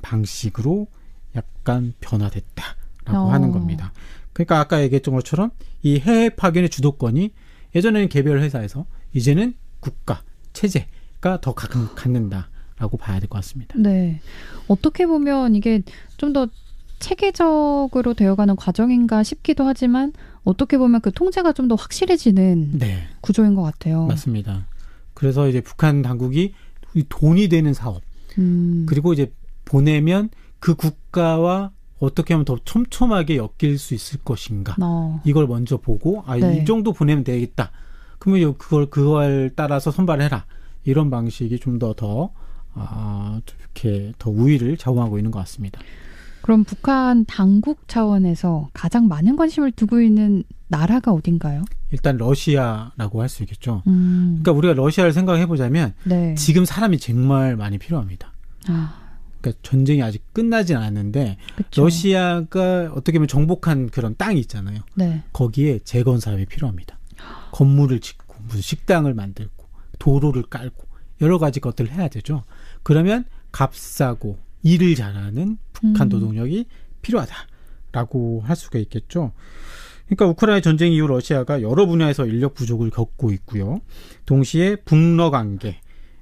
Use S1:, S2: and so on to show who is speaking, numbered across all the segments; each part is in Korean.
S1: 방식으로 약간 변화됐다라고 하는 겁니다. 그러니까 아까 얘기했던 것처럼 이 해외 파견의 주도권이 예전에는 개별 회사에서 이제는 국가, 체제가 더 갖는다라고 봐야 될 것 같습니다.
S2: 네. 어떻게 보면 이게 좀 더 체계적으로 되어가는 과정인가 싶기도 하지만 어떻게 보면 그 통제가 좀 더 확실해지는
S1: 네.
S2: 구조인 것 같아요.
S1: 맞습니다. 그래서 이제 북한 당국이 돈이 되는 사업 그리고 이제 보내면 그 국가와 어떻게 하면 더 촘촘하게 엮일 수 있을 것인가 이걸 먼저 보고
S2: 네.
S1: 이 정도 보내면 되겠다. 그러면 그걸 따라서 선발해라. 이런 방식이 좀 더 이렇게 더 우위를 좌우하고 있는 것 같습니다.
S2: 그럼 북한 당국 차원에서 가장 많은 관심을 두고 있는 나라가 어딘가요?
S1: 일단 러시아라고 할 수 있겠죠. 그러니까 우리가 러시아를 생각해 보자면
S2: 네.
S1: 지금 사람이 정말 많이 필요합니다. 그러니까 전쟁이 아직 끝나진 않았는데
S2: 그쵸.
S1: 러시아가 어떻게 보면 정복한 그런 땅이 있잖아요.
S2: 네.
S1: 거기에 재건 사업이 필요합니다. 건물을 짓고 무슨 식당을 만들고 도로를 깔고 여러 가지 것들을 해야 되죠. 그러면 값싸고 일을 잘하는 북한 노동력이 필요하다라고 할 수가 있겠죠. 그러니까 우크라이나 전쟁 이후 러시아가 여러 분야에서 인력 부족을 겪고 있고요. 동시에 북러 관계,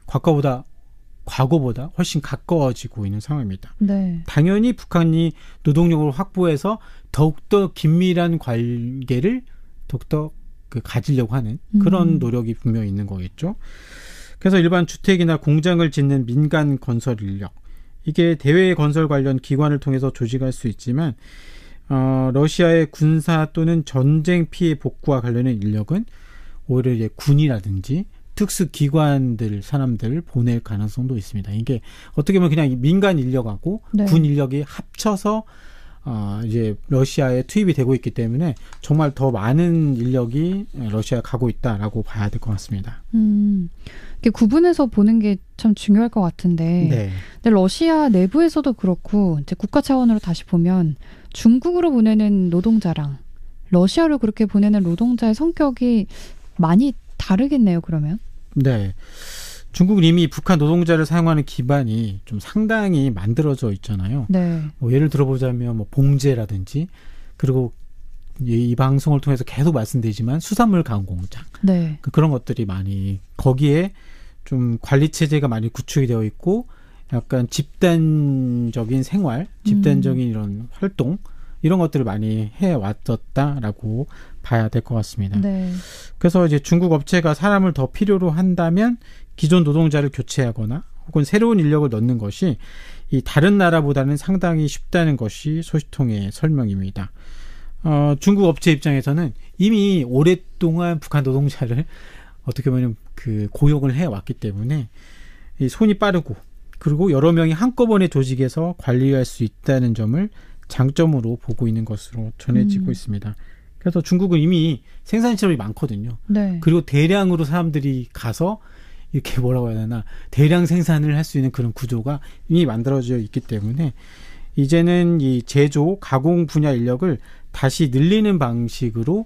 S1: 과거보다 훨씬 가까워지고 있는 상황입니다.
S2: 네.
S1: 당연히 북한이 노동력을 확보해서 더욱더 긴밀한 관계를 더욱더 가지려고 하는 그런 노력이 분명히 있는 거겠죠. 그래서 일반 주택이나 공장을 짓는 민간 건설 인력, 이게 대외 건설 관련 기관을 통해서 조직할 수 있지만 러시아의 군사 또는 전쟁 피해 복구와 관련된 인력은 오히려 이제 군이라든지 특수기관들 사람들을 보낼 가능성도 있습니다. 이게 어떻게 보면 그냥 민간 인력하고
S2: 네. 군
S1: 인력이 합쳐서 이제 러시아에 투입이 되고 있기 때문에 정말 더 많은 인력이 러시아에 가고 있다라고 봐야 될 것 같습니다.
S2: 이게 구분해서 보는 게 참 중요할 것 같은데,
S1: 네.
S2: 근데 러시아 내부에서도 그렇고 이제 국가 차원으로 다시 보면 중국으로 보내는 노동자랑 러시아로 그렇게 보내는 노동자의 성격이 많이 다르겠네요. 그러면.
S1: 네. 중국은 이미 북한 노동자를 사용하는 기반이 좀 상당히 만들어져 있잖아요.
S2: 네.
S1: 예를 들어보자면 봉제라든지 그리고 이 방송을 통해서 계속 말씀드리지만 수산물 가공 공장
S2: 네.
S1: 그런 것들이 많이 거기에 좀 관리 체제가 많이 구축이 되어 있고 약간 집단적인 생활, 집단적인 이런 활동 이런 것들을 많이 해왔었다라고 봐야 될 것 같습니다.
S2: 네.
S1: 그래서 이제 중국 업체가 사람을 더 필요로 한다면 기존 노동자를 교체하거나 혹은 새로운 인력을 넣는 것이 이 다른 나라보다는 상당히 쉽다는 것이 소식통의 설명입니다. 중국 업체 입장에서는 이미 오랫동안 북한 노동자를 어떻게 보면 고용을 해왔기 때문에 이 손이 빠르고 그리고 여러 명이 한꺼번에 조직해서 관리할 수 있다는 점을 장점으로 보고 있는 것으로 전해지고 있습니다. 그래서 중국은 이미 생산 시설이 많거든요.
S2: 네.
S1: 그리고 대량으로 사람들이 가서 이렇게 뭐라고 해야 되나 대량 생산을 할 수 있는 그런 구조가 이미 만들어져 있기 때문에 이제는 이 제조, 가공 분야 인력을 다시 늘리는 방식으로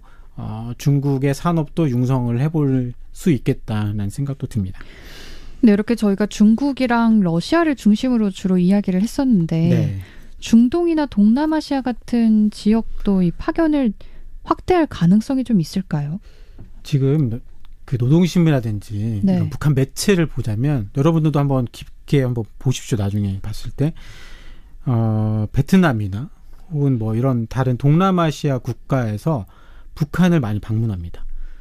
S1: 중국의 산업도 융성을 해볼 수 있겠다는 생각도 듭니다.
S2: 네, 이렇게 저희가 중국이랑 러시아를 중심으로 주로 이야기를 했었는데
S1: 네.
S2: 중동이나 동남아시아 같은 지역도 이 파견을 확대할 가능성이 좀 있을까요?
S1: 지금 노동신문이라든지
S2: 네.
S1: 이런 북한 매체를 보자면 여러분들도 한번 깊게 한번 보십시오. 나중에 봤을 때 베트남이나 혹은 이런 다른 동남아시아 국가에서 북한을 많이 방문합니다.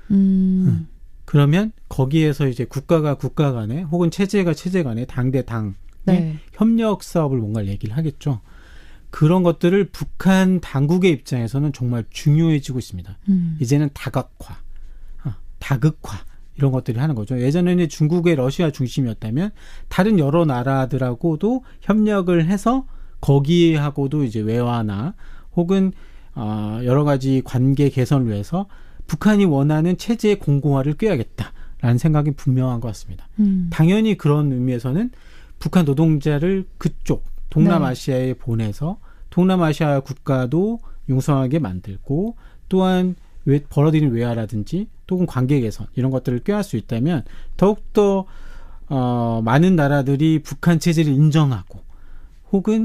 S1: 그러면 거기에서 이제 국가가 국가 간에 혹은 체제가 체제 간에 당 대 당의
S2: 네.
S1: 협력 사업을 뭔가 얘기를 하겠죠. 그런 것들을 북한 당국의 입장에서는 정말 중요해지고 있습니다. 이제는 다각화, 다극화 이런 것들이 하는 거죠. 예전에는 중국의 러시아 중심이었다면 다른 여러 나라들하고도 협력을 해서 거기하고도 이제 외화나 혹은 여러 가지 관계 개선을 위해서 북한이 원하는 체제의 공고화를 꾀하겠다라는 생각이 분명한 것 같습니다. 당연히 그런 의미에서는 북한 노동자를 그쪽 동남아시아에 보내서 동남아시아 국가도 융성하게 만들고 또한 벌어들인 외화라든지 또는 관계 개선 이런 것들을 꾀할 수 있다면 더욱더 많은 나라들이 북한 체제를 인정하고 혹은